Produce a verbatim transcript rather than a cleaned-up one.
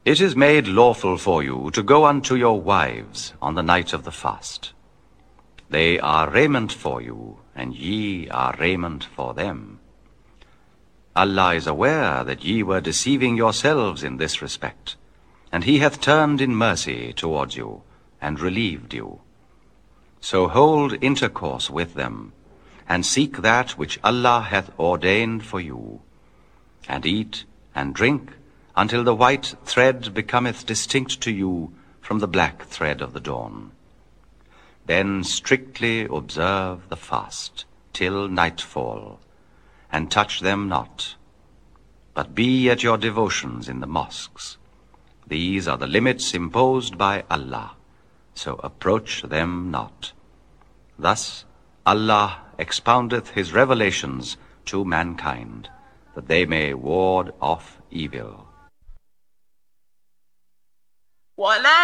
It is made lawful for you to go unto your wives on the night of the fast. They are raiment for you, and ye are raiment for them. Allah is aware that ye were deceiving yourselves in this respect, and he hath turned in mercy towards you, and relieved you. So hold intercourse with them, and seek that which Allah hath ordained for you, and eat and drink until the white thread becometh distinct to you from the black thread of the dawn. Then strictly observe the fast till nightfall, and touch them not, but be at your devotions in the mosques. These are the limits imposed by Allah, so approach them not. Thus Allah expoundeth his revelations to mankind, that they may ward off evil.